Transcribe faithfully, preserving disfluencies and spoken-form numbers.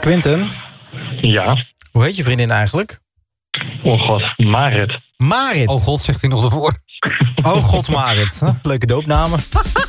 Quinten, Ja. hoe heet je vriendin eigenlijk? Oh god, Marit. Marit. Oh god, zegt hij nog ervoor. Oh god, Marit. Huh? Leuke doopnamen.